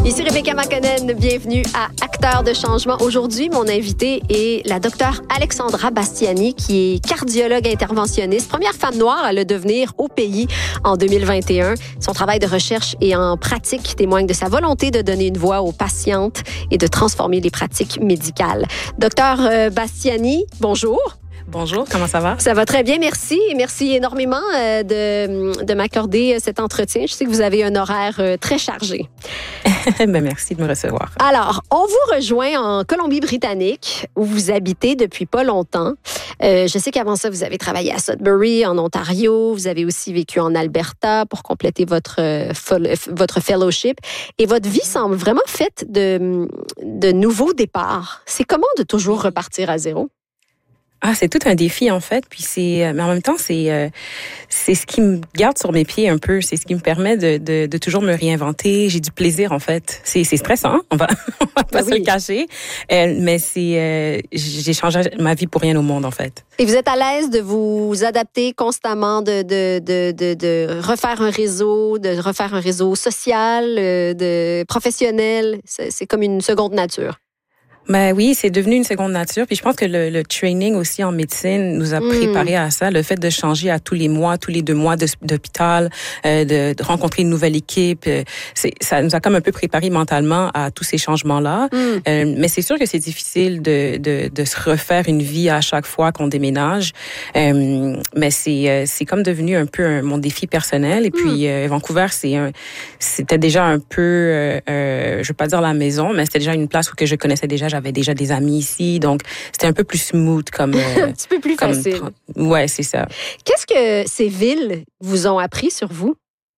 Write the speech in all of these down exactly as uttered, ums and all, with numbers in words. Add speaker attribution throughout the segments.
Speaker 1: Ici Rebecca Makonnen, bienvenue à Acteurs de changement. Aujourd'hui, mon invitée est la docteure Alexandra Bastiani, qui est cardiologue interventionniste, première femme noire à le devenir au pays en deux mille vingt et un. Son travail de recherche et en pratique témoigne de sa volonté de donner une voix aux patientes et de transformer les pratiques médicales. Docteur Bastiani, bonjour.
Speaker 2: Bonjour, comment ça va?
Speaker 1: Ça va très bien, merci. Merci énormément euh, de, de m'accorder cet entretien. Je sais que vous avez un horaire euh, très chargé.
Speaker 2: ben, merci de me recevoir.
Speaker 1: Alors, on vous rejoint en Colombie-Britannique, où vous habitez depuis pas longtemps. Euh, je sais qu'avant ça, vous avez travaillé à Sudbury, en Ontario. Vous avez aussi vécu en Alberta pour compléter votre, euh, votre fellowship. Et votre vie semble vraiment faite de, de nouveaux départs. C'est comment de toujours repartir à zéro?
Speaker 2: Ah, c'est tout un défi en fait, puis c'est, mais en même temps c'est, euh, c'est ce qui me garde sur mes pieds un peu, c'est ce qui me permet de, de, de toujours me réinventer. J'ai du plaisir en fait. C'est, c'est stressant, on va, on va pas ben se oui. le cacher, euh, mais c'est, euh, j'ai changé ma vie pour rien au monde en fait.
Speaker 1: Et vous êtes à l'aise de vous adapter constamment, de de de de, de refaire un réseau, de refaire un réseau social, de professionnel. C'est, c'est comme une seconde nature.
Speaker 2: Ben oui, c'est devenu une seconde nature. Puis je pense que le, le training aussi en médecine nous a préparé mmh. à ça. Le fait de changer à tous les mois, tous les deux mois de, d'hôpital, euh, de, de rencontrer une nouvelle équipe, euh, c'est, ça nous a comme un peu préparé mentalement à tous ces changements-là. Mmh. Euh, mais c'est sûr que c'est difficile de, de, de se refaire une vie à chaque fois qu'on déménage. Euh, mais c'est, c'est comme devenu un peu un, mon défi personnel. Et mmh. puis euh, Vancouver, c'est un, c'était déjà un peu, euh, euh, je veux pas dire la maison, mais c'était déjà une place où que je connaissais déjà. J'avais déjà des amis ici, donc c'était un peu plus smooth comme... Euh,
Speaker 1: un petit peu plus
Speaker 2: comme,
Speaker 1: facile.
Speaker 2: Ouais, c'est ça.
Speaker 1: Qu'est-ce que ces villes vous ont appris sur vous?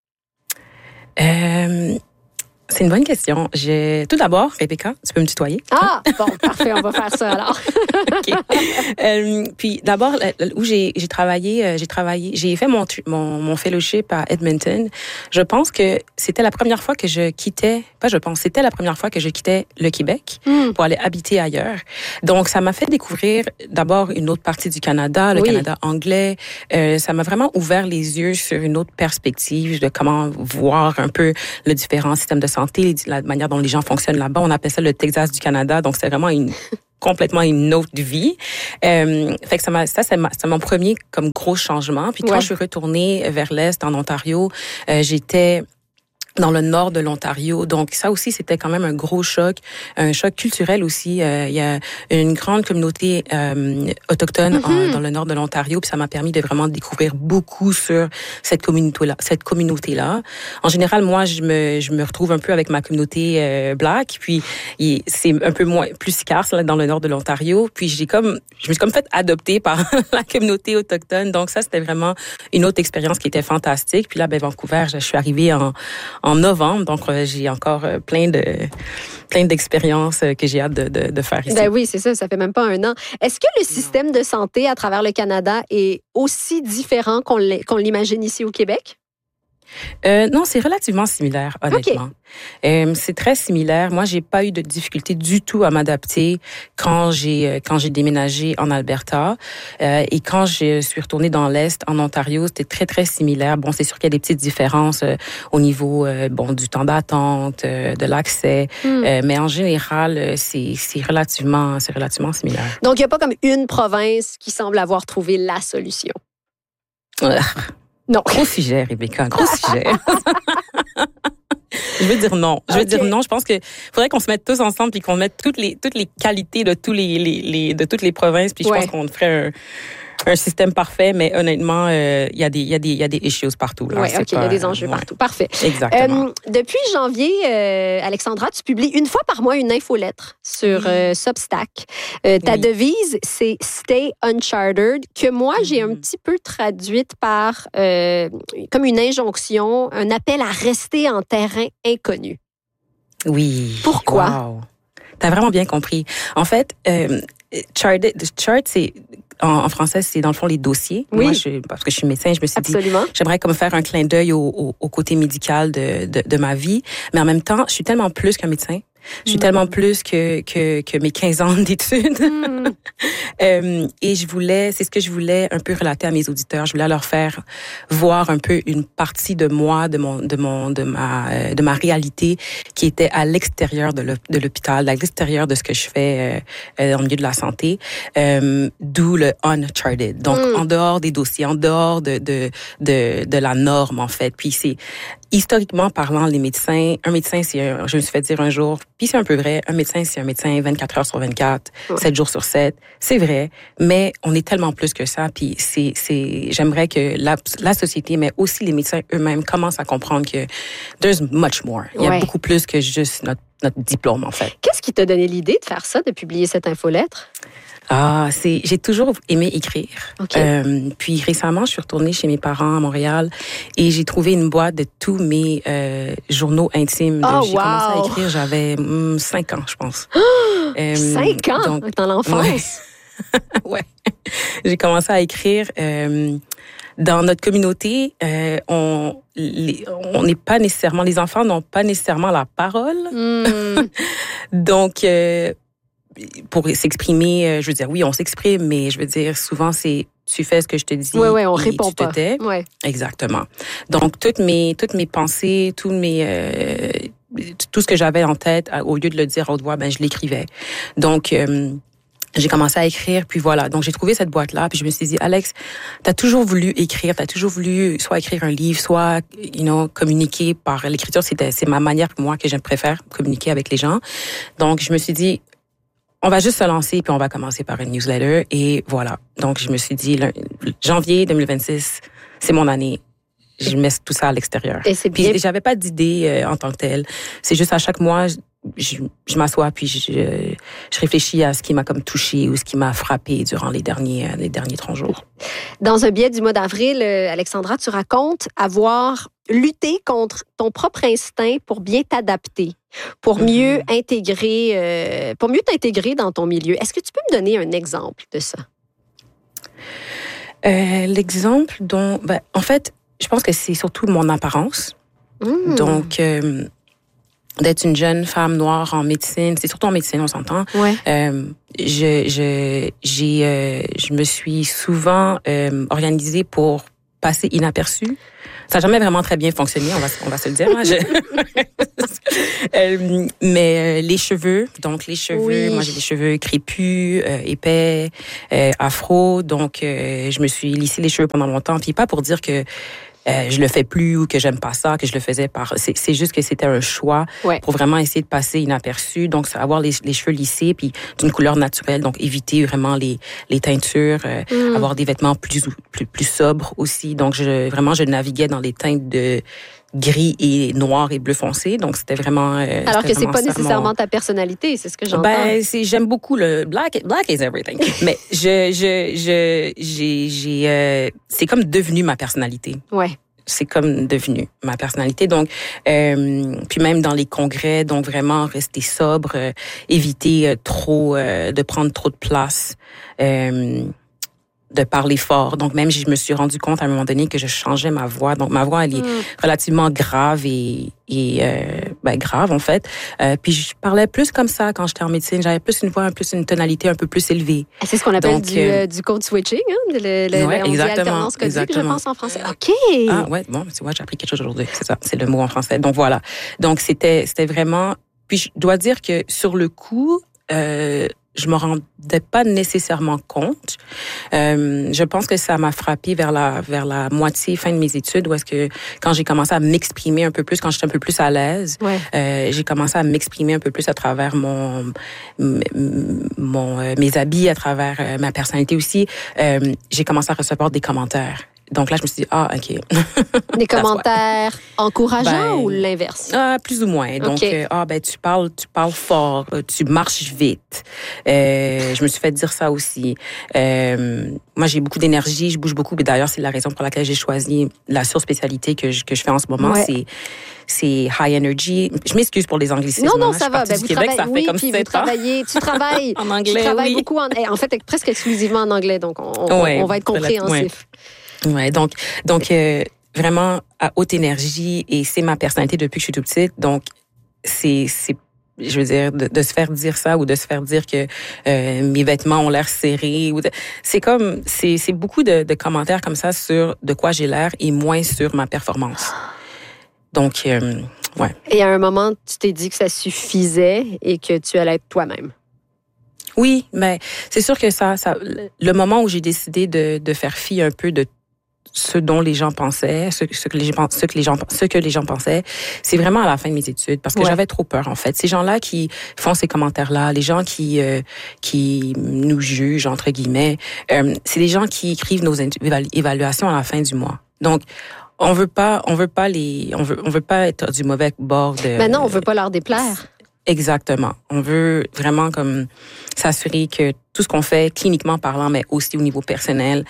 Speaker 2: Euh... C'est une bonne question. J'ai... Tout d'abord, Rebecca, tu peux me tutoyer?
Speaker 1: Ah, bon, parfait, on va faire ça alors.
Speaker 2: OK. Euh, puis d'abord, où j'ai, j'ai travaillé, j'ai travaillé, j'ai fait mon, mon, mon fellowship à Edmonton. Je pense que c'était la première fois que je quittais, pas je pense, c'était la première fois que je quittais le Québec mm. pour aller habiter ailleurs. Donc, ça m'a fait découvrir d'abord une autre partie du Canada, le oui. Canada anglais. Euh, ça m'a vraiment ouvert les yeux sur une autre perspective de comment voir un peu le différent système de santé, la manière dont les gens fonctionnent là-bas. On appelle ça le Texas du Canada. Donc, c'est vraiment une complètement une autre vie. Euh, fait que ça m'a, ça, c'est, ma, c'est mon premier comme gros changement. Puis quand ouais. je suis retournée vers l'Est, en Ontario, euh, j'étais dans le nord de l'Ontario. Donc, ça aussi, c'était quand même un gros choc, un choc culturel aussi. Euh, il y a une grande communauté euh, autochtone mm-hmm. en, dans le nord de l'Ontario, puis ça m'a permis de vraiment découvrir beaucoup sur cette communauté-là. Cette communauté-là. En général, moi, je me, je me retrouve un peu avec ma communauté euh, black, puis il, c'est un peu moins, plus scarce là, dans le nord de l'Ontario. Puis j'ai comme, je me suis comme fait adopter par la communauté autochtone. Donc ça, c'était vraiment une autre expérience qui était fantastique. Puis là, ben Vancouver, je suis arrivée en en novembre, donc euh, j'ai encore euh, plein de plein d'expériences euh, que j'ai hâte de, de, de faire ici.
Speaker 1: Ben oui, c'est ça, ça fait même pas un an. Est-ce que le système de santé à travers le Canada est aussi différent qu'on, qu'on l'imagine ici au Québec?
Speaker 2: Euh, non, c'est relativement similaire, honnêtement. Okay. Euh, c'est très similaire. Moi, j'ai pas eu de difficulté du tout à m'adapter quand j'ai quand j'ai déménagé en Alberta euh, et quand je suis retournée dans l'Est, en Ontario, c'était très très similaire. Bon, c'est sûr qu'il y a des petites différences euh, au niveau euh, bon du temps d'attente, euh, de l'accès, mm. euh, mais en général, c'est c'est relativement c'est relativement similaire.
Speaker 1: Donc, il y a pas comme une province qui semble avoir trouvé la solution.
Speaker 2: Euh. Non. Gros sujet, Rebecca, gros sujet. Je veux dire non. Je veux okay. dire non. Je pense que faudrait qu'on se mette tous ensemble puis qu'on mette toutes les toutes les qualités de tous les, les, les de toutes les provinces. Puis je ouais. pense qu'on ferait un, un système parfait. Mais honnêtement, il euh, y a des il y a des il y a des issues partout.
Speaker 1: Oui, ok. Il y a des enjeux ouais. partout. Parfait.
Speaker 2: Exactement.
Speaker 1: Euh, depuis janvier, euh, Alexandra, tu publies une fois par mois une infolettre sur oui. euh, Substack. Euh, ta oui. devise, c'est Stay Uncharted, que moi j'ai un petit peu traduite par euh, comme une injonction, un appel à rester en terrain inconnu.
Speaker 2: Oui.
Speaker 1: Pourquoi?
Speaker 2: Wow. T'as vraiment bien compris. En fait, euh, charted, chart, c'est en, en français, c'est dans le fond les dossiers.
Speaker 1: Oui.
Speaker 2: Moi, je, parce que je suis médecin, je me suis
Speaker 1: Absolument.
Speaker 2: dit, j'aimerais comme faire un clin d'œil au, au, au côté médical de, de, de ma vie, mais en même temps, je suis tellement plus qu'un médecin. Je suis mmh. tellement plus que, que, que mes quinze ans d'études. Mmh. euh, et je voulais, c'est ce que je voulais un peu relater à mes auditeurs. Je voulais leur faire voir un peu une partie de moi, de mon, de mon, de ma, de ma réalité qui était à l'extérieur de l'hôpital, à l'extérieur de ce que je fais euh, dans le milieu de la santé. Euh, d'où le uncharted. Donc, mmh. en dehors des dossiers, en dehors de, de, de, de la norme, en fait. Puis c'est, historiquement parlant, les médecins, un médecin, c'est un, je me suis fait dire un jour, puis c'est un peu vrai, un médecin, c'est un médecin vingt-quatre heures sur vingt-quatre, ouais. sept jours sur sept. C'est vrai, mais on est tellement plus que ça. Puis c'est, c'est, j'aimerais que la, la société, mais aussi les médecins eux-mêmes commencent à comprendre que there's much more. Il y a ouais. beaucoup plus que juste notre, notre diplôme, en fait.
Speaker 1: Qu'est-ce qui t'a donné l'idée de faire ça, de publier cette infolettre?
Speaker 2: Ah, c'est, j'ai toujours aimé écrire. Okay. Euh, puis récemment, je suis retournée chez mes parents à Montréal et j'ai trouvé une boîte de tous mes euh, journaux intimes.
Speaker 1: Oh,
Speaker 2: donc, j'ai
Speaker 1: wow.
Speaker 2: commencé à écrire, j'avais hum, cinq ans, je pense.
Speaker 1: euh, cinq ans? Donc, dans l'enfance?
Speaker 2: Ouais. ouais. J'ai commencé à écrire. Euh, dans notre communauté, euh, on les, on n'est pas nécessairement, les enfants n'ont pas nécessairement la parole. Mm. donc, euh, pour s'exprimer, je veux dire, oui, on s'exprime, mais je veux dire, souvent, c'est tu fais ce que je te dis.
Speaker 1: Oui, oui, on
Speaker 2: et
Speaker 1: répond
Speaker 2: tu te
Speaker 1: pas.
Speaker 2: tais.
Speaker 1: Ouais.
Speaker 2: Exactement. Donc, toutes mes, toutes mes pensées, tous mes, euh, tout ce que j'avais en tête, au lieu de le dire à haute voix, ben, je l'écrivais. Donc, euh, j'ai commencé à écrire, puis voilà. Donc, j'ai trouvé cette boîte-là, puis je me suis dit, Alex, t'as toujours voulu écrire, t'as toujours voulu soit écrire un livre, soit, you know, communiquer par l'écriture. C'était, c'est ma manière, moi, que j'aime préfère, communiquer avec les gens. Donc, je me suis dit, on va juste se lancer, puis on va commencer par une newsletter. Et voilà. Donc, je me suis dit, le, janvier deux mille vingt-six, c'est mon année. Je mets tout ça à l'extérieur.
Speaker 1: Et c'est bien.
Speaker 2: Puis, j'avais pas d'idée euh, en tant que telle. C'est juste à chaque mois, je, je, je m'assois, puis je, je réfléchis à ce qui m'a comme touché ou ce qui m'a frappé durant les derniers, les derniers trente jours.
Speaker 1: Dans un billet du mois d'avril, Alexandra, tu racontes avoir lutté contre ton propre instinct pour bien t'adapter, pour mieux mmh. intégrer, euh, pour mieux t'intégrer dans ton milieu. Est-ce que tu peux me donner un exemple de ça?
Speaker 2: Euh, l'exemple dont, ben, en fait, je pense que c'est surtout mon apparence. Mmh. Donc, euh, d'être une jeune femme noire en médecine, c'est surtout en médecine, on s'entend.
Speaker 1: Ouais.
Speaker 2: Euh, je, je, j'ai, euh, je me suis souvent euh, organisée pour passer inaperçue. Ça n'a jamais vraiment très bien fonctionné, on va, on va se le dire. Hein, je... euh, mais euh, les cheveux, donc les cheveux, oui. moi j'ai des cheveux crépus, euh, épais, euh, afro, donc euh, je me suis lissé les cheveux pendant longtemps. Puis pas pour dire que Euh, je le fais plus ou que j'aime pas ça, que je le faisais par... C'est, c'est juste que c'était un choix
Speaker 1: ouais.
Speaker 2: pour vraiment essayer de passer inaperçu. Donc, avoir les, les cheveux lissés puis d'une couleur naturelle. Donc, éviter vraiment les, les teintures, euh, mm. avoir des vêtements plus, plus, plus sobres aussi. Donc, je, vraiment, je naviguais dans les teintes de gris et noir et bleu foncé. Donc, c'était vraiment... Euh,
Speaker 1: Alors
Speaker 2: c'était
Speaker 1: que c'est pas nécessairement
Speaker 2: mon...
Speaker 1: ta personnalité, c'est ce que j'entends.
Speaker 2: Ben, c'est, j'aime beaucoup le black. Black is everything. Mais je, je, je, j'ai, j'ai, euh, c'est comme devenu ma personnalité.
Speaker 1: Ouais.
Speaker 2: C'est comme devenu ma personnalité. Donc, euh, puis même dans les congrès, donc vraiment rester sobre, euh, éviter euh, trop euh, de prendre trop de place. Euh, de parler fort. Donc, même, je me suis rendu compte à un moment donné que je changeais ma voix. Donc, ma voix, elle est mm. relativement grave et, et euh, ben, grave, en fait. Euh, puis, je parlais plus comme ça quand j'étais en médecine. J'avais plus une voix, plus une tonalité un peu plus élevée.
Speaker 1: C'est ce qu'on appelle Donc, du, euh, du code switching, hein? Le, le,
Speaker 2: ouais,
Speaker 1: on dit
Speaker 2: exactement,
Speaker 1: alternance codique,
Speaker 2: exactement.
Speaker 1: je pense, en français. OK!
Speaker 2: Ah, ouais, bon, tu vois, j'ai appris quelque chose aujourd'hui. C'est ça, c'est le mot en français. Donc, voilà. Donc, c'était, c'était vraiment... Puis, je dois dire que sur le coup... Euh, je me rendais pas nécessairement compte. Euh, je pense que ça m'a frappé vers la vers la moitié fin de mes études, où est-ce que quand j'ai commencé à m'exprimer un peu plus, quand j'étais un peu plus à l'aise,
Speaker 1: ouais.
Speaker 2: euh, j'ai commencé à m'exprimer un peu plus à travers mon mon euh, mes habits, à travers euh, ma personnalité aussi. Euh, j'ai commencé à recevoir des commentaires. Donc là, je me suis dit, ah, OK.
Speaker 1: Des commentaires encourageants ben, ou l'inverse?
Speaker 2: Ah, plus ou moins. Donc,
Speaker 1: okay.
Speaker 2: euh, ah, ben, tu parles, tu parles fort, tu marches vite. Euh, je me suis fait dire ça aussi. Euh, moi, j'ai beaucoup d'énergie, je bouge beaucoup. Mais d'ailleurs, c'est la raison pour laquelle j'ai choisi la surspécialité que je, que je fais en ce moment.
Speaker 1: Ouais.
Speaker 2: C'est, c'est high energy. Je m'excuse pour les anglicismes.
Speaker 1: Non, non,
Speaker 2: hein.
Speaker 1: ça va. Ben, vous
Speaker 2: Québec,
Speaker 1: travaillez,
Speaker 2: ça fait
Speaker 1: oui,
Speaker 2: comme
Speaker 1: puis vous travaillez, tu travailles
Speaker 2: en anglais,
Speaker 1: tu travailles
Speaker 2: oui.
Speaker 1: beaucoup en, en fait, presque exclusivement en anglais. Donc, on,
Speaker 2: ouais,
Speaker 1: on va être compréhensif.
Speaker 2: Ouais. Ouais, donc, donc euh, vraiment à haute énergie et c'est ma personnalité depuis que je suis toute petite. Donc, c'est, c'est je veux dire, de, de se faire dire ça ou de se faire dire que euh, mes vêtements ont l'air serrés. Ou de, c'est comme, c'est, c'est beaucoup de, de commentaires comme ça sur de quoi j'ai l'air et moins sur ma performance. Donc, euh, ouais.
Speaker 1: Et à un moment, tu t'es dit que ça suffisait et que tu allais être toi-même.
Speaker 2: Oui, mais c'est sûr que ça, ça, le moment où j'ai décidé de, de faire fi un peu de ce dont les gens pensaient, ce, ce que les gens, ce que les gens, ce que les gens pensaient, c'est vraiment à la fin de mes études, parce que ouais. j'avais trop peur en fait. Ces gens-là qui font ces commentaires-là, les gens qui euh, qui nous jugent entre guillemets, euh, c'est les gens qui écrivent nos évaluations à la fin du mois. Donc on veut pas, on veut pas les, on veut, on veut pas être du mauvais bord de.
Speaker 1: Ben non, on veut pas leur déplaire.
Speaker 2: Exactement. On veut vraiment comme s'assurer que tout ce qu'on fait, cliniquement parlant, mais aussi au niveau personnel,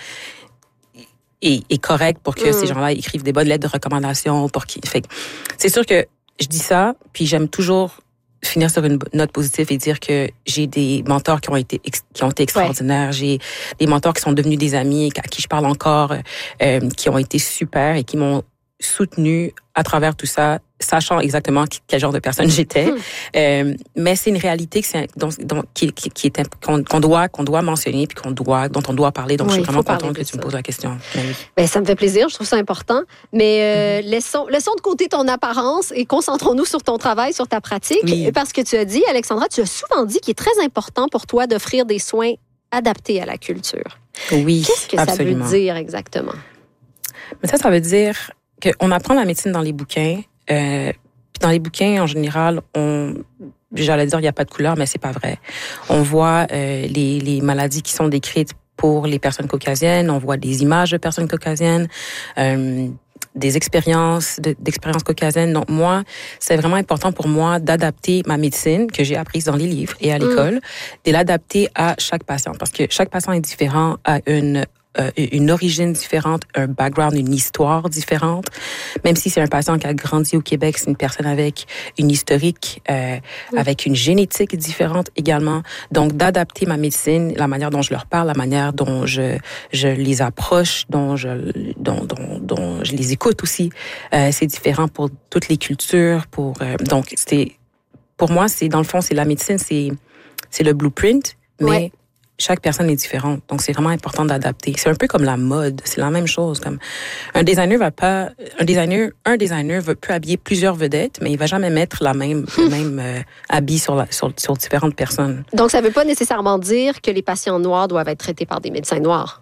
Speaker 2: est, est correct pour que mm. ces gens-là écrivent des bonnes lettres de recommandation. Pour qu'ils... Fait, c'est sûr que je dis ça, puis j'aime toujours finir sur une note positive et dire que j'ai des mentors qui ont été qui ont été extraordinaires. Ouais. J'ai des mentors qui sont devenus des amis, à qui je parle encore, euh, qui ont été super et qui m'ont soutenu à travers tout ça, sachant exactement quel genre de personne j'étais. Mmh. Euh, mais c'est une réalité que c'est, donc, donc, qui, qui, qui est, qu'on, qu'on doit, qu'on doit mentionner puis qu'on doit, dont on doit parler. Donc, oui, je suis vraiment contente que tu me poses la question. Oui.
Speaker 1: Ben, ça me fait plaisir. Je trouve ça important. Mais euh, mmh. laissons, laissons de côté ton apparence et concentrons-nous sur ton travail, sur ta pratique. Oui. Parce que tu as dit, Alexandra, tu as souvent dit qu'il est très important pour toi d'offrir des soins adaptés à la culture.
Speaker 2: Oui,
Speaker 1: Qu'est-ce que absolument. Ça veut dire exactement?
Speaker 2: Mais ça, ça veut dire qu'on apprend la médecine dans les bouquins. Euh, puis dans les bouquins, en général, on, j'allais dire il n'y a pas de couleur, mais c'est pas vrai. On voit euh, les, les maladies qui sont décrites pour les personnes caucasiennes, on voit des images de personnes caucasiennes, euh, des expériences de, d'expériences caucasiennes. Donc moi, c'est vraiment important pour moi d'adapter ma médecine que j'ai apprise dans les livres et à l'école, mmh. de l'adapter à chaque patient, parce que chaque patient est différent, a une Euh, une origine différente, un background, une histoire différente. Même si c'est un patient qui a grandi au Québec, c'est une personne avec une historique, euh, oui. avec une génétique différente également. Donc, d'adapter ma médecine, la manière dont je leur parle, la manière dont je je les approche, dont je dont dont, dont je les écoute aussi, euh, c'est différent pour toutes les cultures. Pour euh, donc, c'est pour moi, c'est dans le fond, c'est la médecine, c'est c'est le blueprint, mais ouais. chaque personne est différente, donc c'est vraiment important d'adapter. C'est un peu comme la mode, c'est la même chose. Comme un designer va pas, un designer, un designer veut peut habiller plusieurs vedettes, mais il va jamais mettre la même, le même euh, habit sur, la, sur sur différentes personnes.
Speaker 1: Donc ça veut pas nécessairement dire que les patients noirs doivent être traités par des médecins noirs.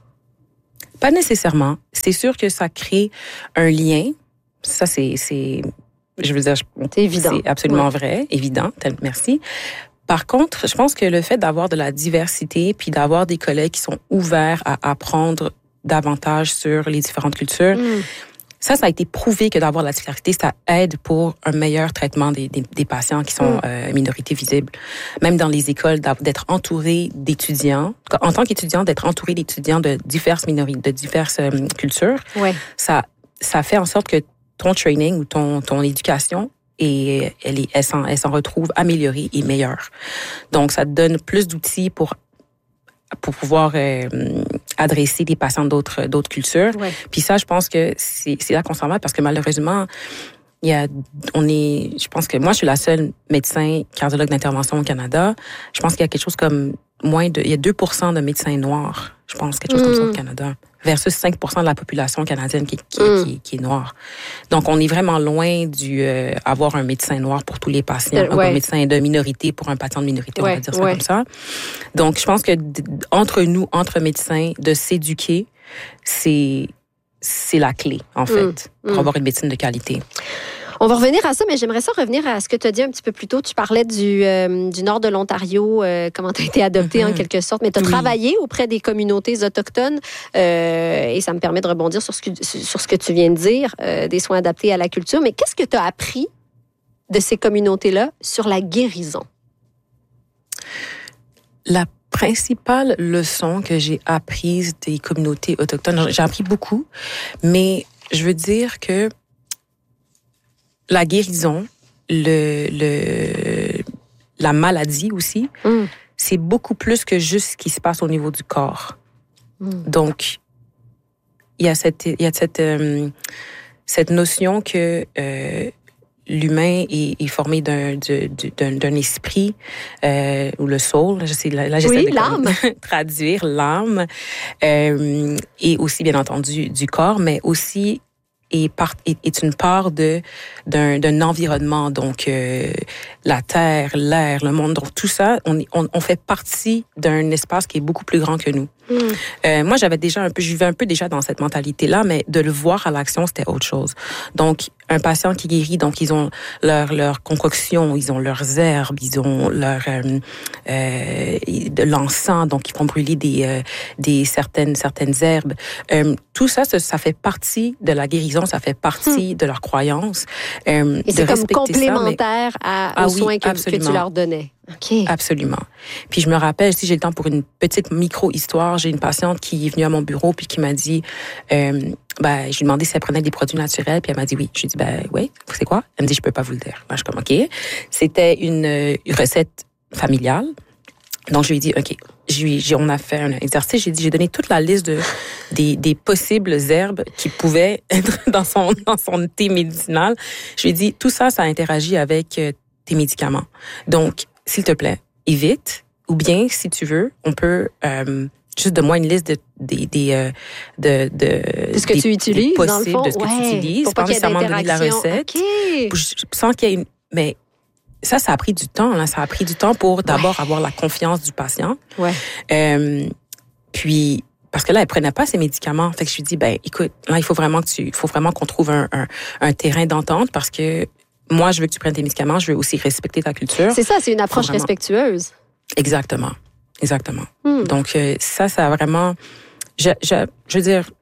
Speaker 2: Pas nécessairement. C'est sûr que ça crée un lien. Ça c'est c'est, je veux dire,
Speaker 1: c'est évident.
Speaker 2: C'est absolument
Speaker 1: ouais.
Speaker 2: vrai, évident. Merci. Par contre, je pense que le fait d'avoir de la diversité puis d'avoir des collègues qui sont ouverts à apprendre davantage sur les différentes cultures, mm. ça, ça a été prouvé que d'avoir de la diversité, ça aide pour un meilleur traitement des, des, des patients qui sont mm. euh, minorités visibles. Même dans les écoles, d'être entouré d'étudiants, en tant qu'étudiant, d'être entouré d'étudiants de diverses minorités, de diverses euh, cultures, ouais. ça, ça fait en sorte que ton training ou ton, ton éducation et elle, est, elle, s'en, elle s'en retrouve améliorée et meilleure. Donc, ça te donne plus d'outils pour pour pouvoir euh, adresser des patients d'autres d'autres cultures. Ouais. Puis ça, je pense que c'est, c'est là qu'on s'en va parce que malheureusement, il y a, on est, je pense que moi, je suis la seule médecin cardiologue d'intervention au Canada. Je pense qu'il y a quelque chose comme moins de, il y a deux pour cent de médecins noirs, je pense, quelque chose mmh. comme ça au Canada, versus cinq pour cent de la population canadienne qui, qui, mmh. qui, qui est noire. Donc, on est vraiment loin du euh, avoir un médecin noir pour tous les patients, euh, ouais. un médecin de minorité pour un patient de minorité, ouais. on va dire ça ouais. comme ça. Donc, je pense que d- entre nous, entre médecins, de s'éduquer, c'est c'est la clé, en fait, mmh. pour mmh. avoir une médecine de qualité.
Speaker 1: On va revenir à ça, mais j'aimerais ça revenir à ce que tu as dit un petit peu plus tôt. Tu parlais du, euh, du nord de l'Ontario, euh, comment tu as été adopté mm-hmm. en quelque sorte, mais tu as oui. travaillé auprès des communautés autochtones euh, et ça me permet de rebondir sur ce que, sur ce que tu viens de dire, euh, des soins adaptés à la culture. Mais qu'est-ce que tu as appris de ces communautés-là sur la guérison?
Speaker 2: La principale leçon que j'ai apprise des communautés autochtones, j'ai appris beaucoup, mais je veux dire que la guérison, le, le, la maladie aussi, mm. c'est beaucoup plus que juste ce qui se passe au niveau du corps. Mm. Donc, il y a cette, il y a cette, euh, cette notion que euh, l'humain est, est formé d'un, d'un, d'un esprit, euh, ou le soul, je sais, là, là j'essaie
Speaker 1: oui,
Speaker 2: de
Speaker 1: l'âme.
Speaker 2: traduire l'âme, euh, et aussi, bien entendu, du corps, mais aussi est, part, est, est une part de d'un, d'un environnement, donc euh, la terre, l'air, le monde, donc tout ça, on, on, on fait partie d'un espace qui est beaucoup plus grand que nous. Mm. Euh, moi, j'avais déjà un peu, je vivais un peu déjà dans cette mentalité-là, mais de le voir à l'action, c'était autre chose. Donc, un patient qui guérit, donc ils ont leur leur concoction, ils ont leurs herbes, ils ont leur euh, euh, de l'encens, donc ils font brûler des euh, des certaines certaines herbes. Euh, tout ça, ça, ça fait partie de la guérison, ça fait partie mm. de leur croyance. Euh,
Speaker 1: Et c'est comme complémentaire ça, mais... à, aux ah, soins oui, que, que tu leur donnais. Okay.
Speaker 2: Absolument. Puis je me rappelle, si j'ai le temps pour une petite micro-histoire, j'ai une patiente qui est venue à mon bureau puis qui m'a dit, euh, ben, je lui ai demandé si elle prenait des produits naturels, puis elle m'a dit oui. Je lui ai dit, ben oui, c'est quoi? Elle me dit, je peux pas vous le dire. Moi, je suis comme, OK. C'était une, une recette familiale. Donc, je lui ai dit, OK. Je lui, j'ai, on a fait un exercice. J'ai dit, j'ai donné toute la liste de, des, des possibles herbes qui pouvaient être dans son, dans son thé médicinal. Je lui ai dit, tout ça, ça interagit avec euh, tes médicaments. Donc, s'il te plaît, évite. Ou bien, si tu veux, on peut euh, juste donne-moi une liste de des des euh, de de
Speaker 1: de ce que
Speaker 2: des,
Speaker 1: tu utilises
Speaker 2: possibles,
Speaker 1: dans le fond,
Speaker 2: de ce que
Speaker 1: ouais,
Speaker 2: tu utilises,
Speaker 1: pour pas
Speaker 2: pas nécessairement donner la recette.
Speaker 1: Okay.
Speaker 2: Sans qu'il y ait une, mais ça, ça a pris du temps. Là, ça a pris du temps pour d'abord ouais. avoir la confiance du patient.
Speaker 1: Ouais.
Speaker 2: Euh, puis parce que là, elle prenait pas ses médicaments. Fait que je lui dis, ben, écoute, là, il faut vraiment que tu, il faut vraiment qu'on trouve un, un un terrain d'entente parce que moi, je veux que tu prennes tes médicaments, je veux aussi respecter ta culture.
Speaker 1: C'est ça, c'est une approche vraiment... respectueuse.
Speaker 2: Exactement, exactement.
Speaker 1: Hmm.
Speaker 2: Donc euh, ça, ça a vraiment, je, je, je veux dire,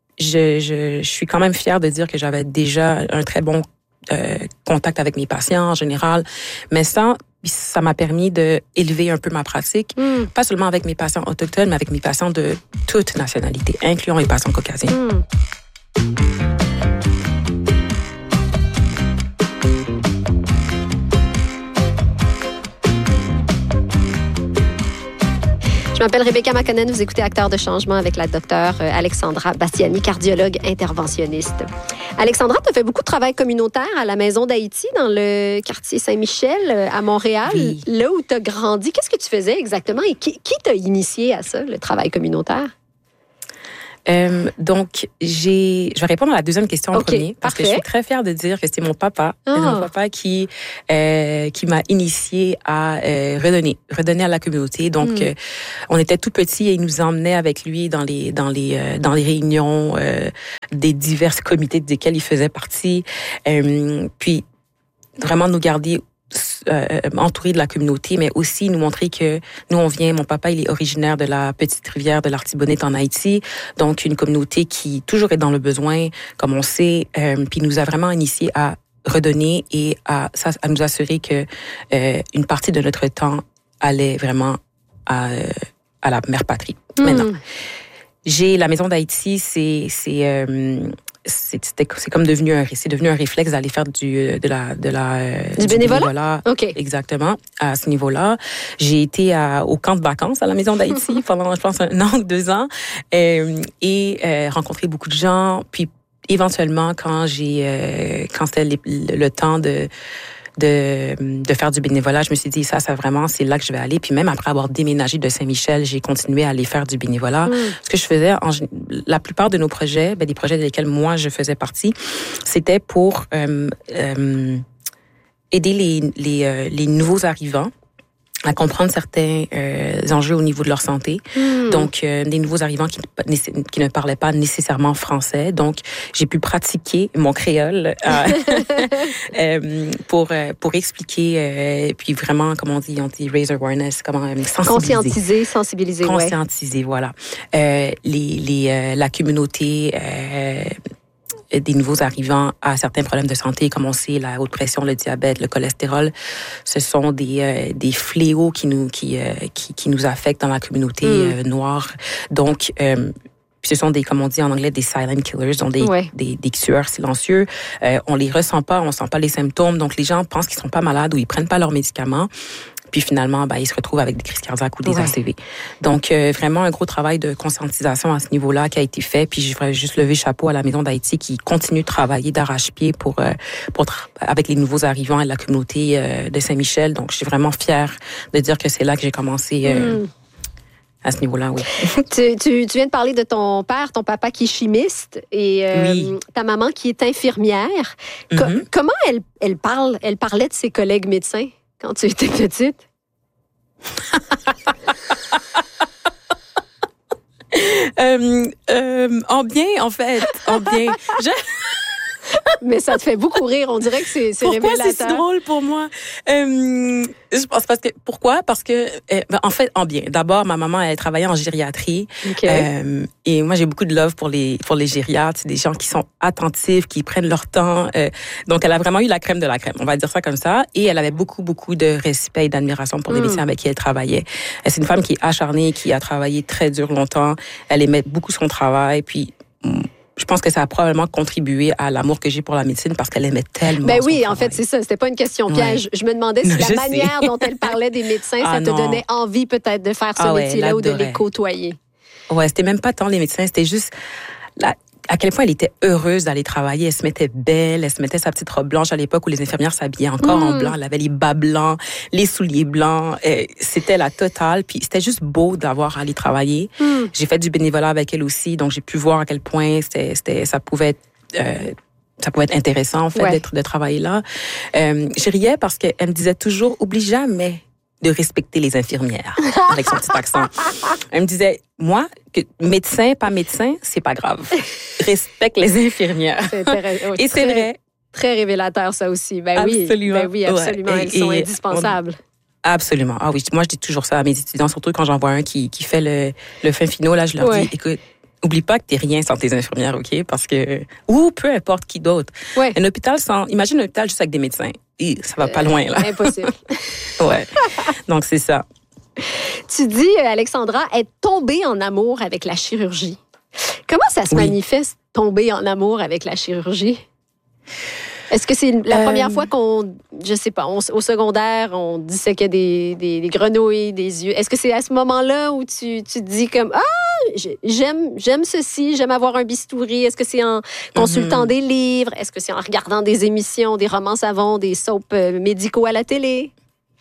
Speaker 2: je, je, je suis quand même fière de dire que j'avais déjà un très bon euh, contact avec mes patients en général, mais ça, ça m'a permis de élever un peu ma pratique, hmm. pas seulement avec mes patients autochtones, mais avec mes patients de toute nationalité, incluant les patients caucasiens.
Speaker 1: Hmm. Je m'appelle Rebecca Makonnen, vous écoutez Acteurs de changement avec la docteure Alexandra Bastiani, cardiologue interventionniste. Alexandra, tu as fait beaucoup de travail communautaire à la Maison d'Haïti, dans le quartier Saint-Michel, à Montréal, oui. Là où tu as grandi. Qu'est-ce que tu faisais exactement et qui, qui t'a initié à ça, le travail communautaire?
Speaker 2: Euh, donc, j'ai, je vais répondre à la deuxième question en
Speaker 1: okay,
Speaker 2: premier parce
Speaker 1: parfait.
Speaker 2: que je suis très fière de dire que c'est mon papa, oh. c'est mon papa qui euh, qui m'a initiée à euh, redonner, redonner à la communauté. Donc, mm. euh, on était tout petits et il nous emmenait avec lui dans les dans les euh, dans les réunions euh, des divers comités desquels il faisait partie. Euh, puis vraiment nous garder Euh, entouré de la communauté, mais aussi nous montrer que nous, on vient, mon papa, il est originaire de la petite rivière de l'Artibonite en Haïti, donc une communauté qui toujours est dans le besoin, comme on sait, euh, puis nous a vraiment initié à redonner et à, à nous assurer que euh, une partie de notre temps allait vraiment à, à la mère patrie. Mmh. Maintenant, j'ai la Maison d'Haïti, c'est... c'est euh, C'est, c'est comme devenu un, c'est devenu un réflexe d'aller faire du, de la, de la,
Speaker 1: du, du bénévolat. bénévolat.
Speaker 2: OK. Exactement. À ce niveau-là. J'ai été à, au camp de vacances à la Maison d'Haïti pendant, je pense, un an ou deux ans, euh, et euh, rencontré beaucoup de gens. Puis, éventuellement, quand j'ai, euh, quand c'était le, le temps de, de, de faire du bénévolat, je me suis dit, ça, ça vraiment, c'est là que je vais aller. Puis même après avoir déménagé de Saint-Michel, j'ai continué à aller faire du bénévolat. Mm. Ce que je faisais, en, la plupart de nos projets, ben, des projets desquels moi, je faisais partie, c'était pour euh, euh, aider les, les, euh, les nouveaux arrivants à comprendre certains euh, enjeux au niveau de leur santé. Mm. Donc, euh, des nouveaux arrivants qui, qui ne parlaient pas nécessairement français. Donc, j'ai pu pratiquer mon créole euh, euh, pour pour expliquer, euh, puis vraiment, comme on dit, on dit raise awareness, comment euh, sensibiliser.
Speaker 1: Conscientiser, sensibiliser,
Speaker 2: Conscientiser, ouais. voilà. Euh, les, les, euh, la communauté... Euh, des nouveaux arrivants à certains problèmes de santé, comme on sait, la haute pression, le diabète, le cholestérol, ce sont des euh, des fléaux qui nous qui euh, qui, qui nous affectent dans la communauté mm. euh, noire. Donc euh, ce sont des, comme on dit en anglais, des silent killers, donc des, ouais. des, des tueurs silencieux. Euh, on les ressent pas, on sent pas les symptômes, donc les gens pensent qu'ils sont pas malades ou ils prennent pas leurs médicaments. Puis finalement, ben, ils se retrouvent avec des crises cardiaques ou des
Speaker 1: Ouais.
Speaker 2: A C V. Donc, euh, vraiment un gros travail de conscientisation à ce niveau-là qui a été fait. Puis je voudrais juste lever chapeau à la Maison d'Haïti qui continue de travailler d'arrache-pied pour, euh, pour tra- avec les nouveaux arrivants et la communauté euh, de Saint-Michel. Donc, je suis vraiment fière de dire que c'est là que j'ai commencé euh, mm. à ce niveau-là, oui.
Speaker 1: tu, tu, tu viens de parler de ton père, ton papa qui est chimiste et euh,
Speaker 2: oui.
Speaker 1: ta maman qui est infirmière. Co-
Speaker 2: Mm-hmm.
Speaker 1: Comment elle, elle, parle, elle parlait de ses collègues médecins quand tu étais petite?
Speaker 2: euh, euh, en bien, en fait. En bien. Je...
Speaker 1: Mais ça te fait beaucoup rire. On dirait que c'est, c'est
Speaker 2: Pourquoi
Speaker 1: révélateur.
Speaker 2: c'est si drôle pour moi? Euh, je pense parce que, pourquoi? Parce que, euh, ben, en fait, en bien. D'abord, ma maman, elle travaillait en gériatrie.
Speaker 1: Okay.
Speaker 2: Euh, et moi, j'ai beaucoup de love pour les, pour les gériatres. C'est des gens qui sont attentifs, qui prennent leur temps. Euh, donc, elle a vraiment eu la crème de la crème. On va dire ça comme ça. Et elle avait beaucoup, beaucoup de respect et d'admiration pour les mm. médecins avec qui elle travaillait. C'est une femme qui est acharnée, qui a travaillé très dur longtemps. Elle aimait beaucoup son travail. Puis, je pense que ça a probablement contribué à l'amour que j'ai pour la médecine parce qu'elle aimait tellement
Speaker 1: Ben
Speaker 2: son
Speaker 1: oui,
Speaker 2: travail.
Speaker 1: en fait, c'est ça. C'était pas une question piège. Ouais. Je me demandais si non, la manière sais. dont elle parlait des médecins, ah, ça te non. donnait envie peut-être de faire ce ah, métier-là ouais, ou de les côtoyer.
Speaker 2: Ouais, c'était même pas tant les médecins, c'était juste la, à quel point elle était heureuse d'aller travailler. Elle se mettait belle, elle se mettait sa petite robe blanche à l'époque où les infirmières s'habillaient encore mmh. en blanc. Elle avait les bas blancs, les souliers blancs. Et c'était la totale. Puis c'était juste beau d'avoir à aller travailler. Mmh. J'ai fait du bénévolat avec elle aussi, donc j'ai pu voir à quel point c'était, c'était, ça pouvait être... Euh, ça pouvait être intéressant, en fait, ouais. d'être, de travailler là. Euh, je riais parce qu'elle me disait toujours, oublie jamais de respecter les infirmières, avec son petit accent. Elle me disait, moi, que médecin, pas médecin, c'est pas grave. Respecte les infirmières. C'est intéressant. Et c'est
Speaker 1: très,
Speaker 2: vrai.
Speaker 1: Très révélateur, ça aussi. Ben
Speaker 2: absolument.
Speaker 1: Oui, ben oui, absolument. Ouais. Elles et, sont et indispensables.
Speaker 2: On... Absolument. Ah oui, moi, je dis toujours ça à mes étudiants, surtout quand j'en vois un qui, qui fait le, le fin finaux, là, je leur ouais. dis, écoute, oublie pas que t'es rien sans tes infirmières, OK? Parce que, ou peu importe qui d'autre.
Speaker 1: Ouais.
Speaker 2: Un hôpital sans, imagine un hôpital juste avec des médecins. Et ça va pas loin, là.
Speaker 1: Euh, impossible.
Speaker 2: Ouais. Donc, c'est ça.
Speaker 1: Tu dis, Alexandra, être tombée en amour avec la chirurgie. Comment ça se oui. manifeste, tomber en amour avec la chirurgie? Est-ce que c'est la euh... première fois qu'on, je sais pas, on, au secondaire, on disséquait des, des, des grenouilles, des yeux? Est-ce que c'est à ce moment-là où tu, tu te dis comme, ah, j'aime, j'aime ceci, j'aime avoir un bistouri? Est-ce que c'est en consultant mm-hmm. des livres? Est-ce que c'est en regardant des émissions, des romans savons, des soaps médicaux à la télé?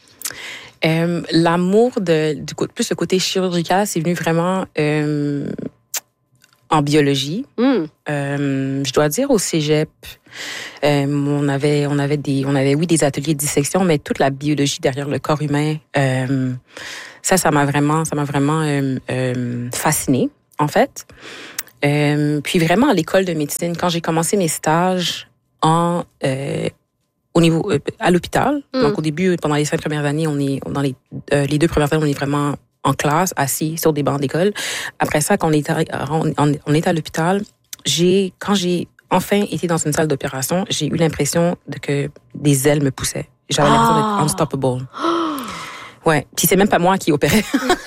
Speaker 2: Euh, l'amour de, du plus le côté chirurgical, c'est venu vraiment euh, en biologie. Mm. Euh, je dois dire au cégep, euh, on avait, on avait des, on avait oui des ateliers de dissection, mais toute la biologie derrière le corps humain, euh, ça, ça m'a vraiment, ça m'a vraiment euh, euh, fascinée en fait. Euh, puis vraiment à l'école de médecine, quand j'ai commencé mes stages en euh, au niveau euh, à l'hôpital. Mm. Donc au début, pendant les cinq premières années, on est dans les euh, les deux premières années, on est vraiment en classe, assis sur des bancs d'école. Après ça, quand on est à, on, on est à l'hôpital, j'ai quand j'ai enfin été dans une salle d'opération, j'ai eu l'impression de que des ailes me poussaient. J'avais ah. l'impression d'être unstoppable. Ouais, puis c'est même pas moi qui opérais.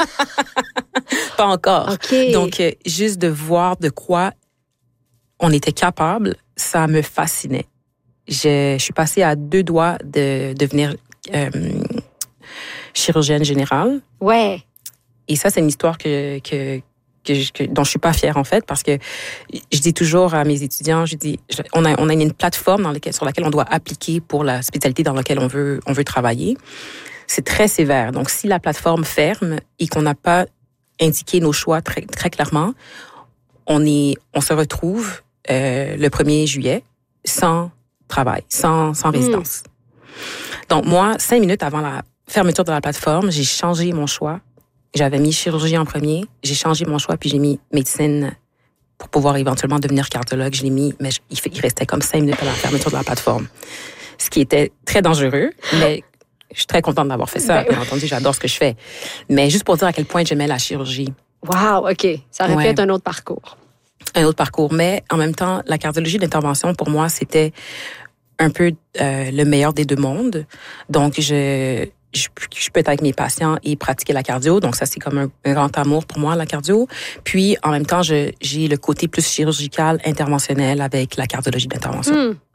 Speaker 2: Pas encore.
Speaker 1: Okay.
Speaker 2: Donc euh, juste de voir de quoi on était capable, ça me fascinait. Je, je suis passée à deux doigts de devenir euh, chirurgienne générale.
Speaker 1: Ouais.
Speaker 2: Et ça, c'est une histoire que, que, que, je, que dont je suis pas fière en fait, parce que je dis toujours à mes étudiants, je dis, je, on a on a une plateforme dans laquelle, sur laquelle on doit appliquer pour la spécialité dans laquelle on veut on veut travailler. C'est très sévère. Donc, si la plateforme ferme et qu'on n'a pas indiqué nos choix très très clairement, on est on se retrouve euh, le premier juillet sans travail, sans, sans résidence. Mmh. Donc, moi, cinq minutes avant la fermeture de la plateforme, j'ai changé mon choix. J'avais mis chirurgie en premier, j'ai changé mon choix, puis j'ai mis médecine pour pouvoir éventuellement devenir cardiologue. Je l'ai mis, mais il, il restait comme cinq minutes à la fermeture de la plateforme. Ce qui était très dangereux, mais je suis très contente d'avoir fait ça. Bien entendu, j'adore ce que je fais. Mais juste pour dire à quel point j'aimais la chirurgie.
Speaker 1: Wow, OK. Ça aurait
Speaker 2: ouais.
Speaker 1: pu être un autre parcours.
Speaker 2: Un autre parcours. Mais en même temps, la cardiologie d'intervention, pour moi, c'était un peu euh, le meilleur des deux mondes. Donc, je, je, je peux être avec mes patients et pratiquer la cardio. Donc, ça, c'est comme un, un grand amour pour moi, la cardio. Puis, en même temps, je, j'ai le côté plus chirurgical, interventionnel avec la cardiologie d'intervention.
Speaker 1: Mm.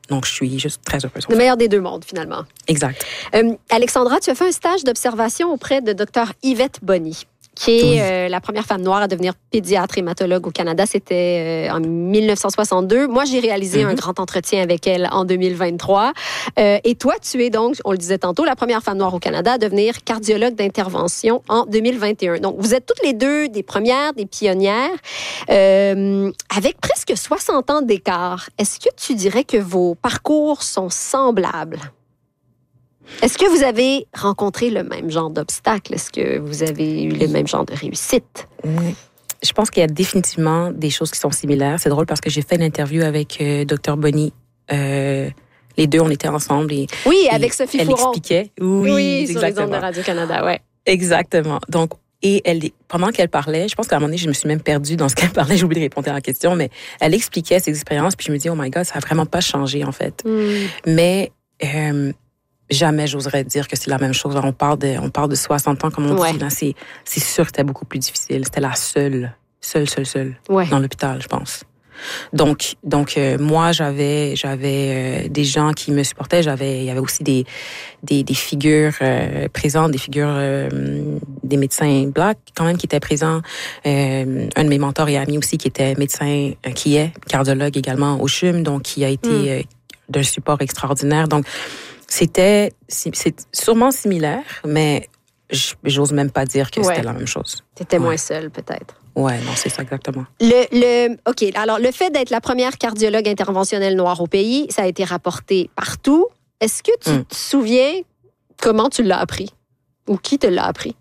Speaker 2: Donc, je suis juste très heureuse.
Speaker 1: Le meilleur des deux mondes, finalement.
Speaker 2: Exact.
Speaker 1: Euh, Alexandra, tu as fait un stage d'observation auprès de Dr Yvette Boni, qui est oui. euh, la première femme noire à devenir pédiatre hématologue au Canada. C'était euh, en dix-neuf cent soixante-deux. Moi, j'ai réalisé mm-hmm. un grand entretien avec elle en deux mille vingt-trois. Euh, et toi, tu es donc, on le disait tantôt, la première femme noire au Canada à devenir cardiologue d'intervention en deux mille vingt et un. Donc, vous êtes toutes les deux des premières, des pionnières, euh, avec presque soixante ans d'écart. Est-ce que tu dirais que vos parcours sont semblables? Est-ce que vous avez rencontré le même genre d'obstacles? Est-ce que vous avez eu le même genre de réussite?
Speaker 2: Oui. Je pense qu'il y a définitivement des choses qui sont similaires. C'est drôle parce que j'ai fait une interview avec euh, Dr Boni. Euh, les deux, on était ensemble. Et,
Speaker 1: oui,
Speaker 2: et
Speaker 1: avec Sophie
Speaker 2: elle
Speaker 1: Fouron.
Speaker 2: Expliquait. Oui,
Speaker 1: oui
Speaker 2: exactement.
Speaker 1: Sur les ondes de Radio-Canada, ouais.
Speaker 2: Exactement. Donc, et elle, pendant qu'elle parlait, je pense qu'à un moment donné, je me suis même perdue dans ce qu'elle parlait. J'ai oublié de répondre à la question, mais elle expliquait ses expériences. Puis je me dis, oh my God, ça a vraiment pas changé, en fait. Mm. Mais... Euh, jamais j'oserais dire que c'est la même chose. On parle de, on parle de soixante ans, comme on ouais. dit. Là, c'est, c'est sûr que c'était beaucoup plus difficile. C'était la seule, seule, seule, seule ouais. dans l'hôpital, je pense. Donc, donc euh, moi, j'avais, j'avais euh, des gens qui me supportaient. J'avais, il y avait aussi des, des, des figures euh, présentes, des figures, euh, des médecins blacks quand même qui étaient présents. Euh, un de mes mentors et amis aussi qui était médecin, euh, qui est cardiologue également au C H U M, donc qui a été mm. euh, d'un support extraordinaire. Donc C'était c'est sûrement similaire, mais j'ose même pas dire que ouais. c'était la même chose.
Speaker 1: T'étais
Speaker 2: ouais.
Speaker 1: moins seule, peut-être.
Speaker 2: Ouais, non, c'est ça exactement.
Speaker 1: Le, le, OK, alors le fait d'être la première cardiologue interventionnelle noire au pays, ça a été rapporté partout. Est-ce que tu mm. te souviens comment tu l'as appris? Ou qui te l'a appris?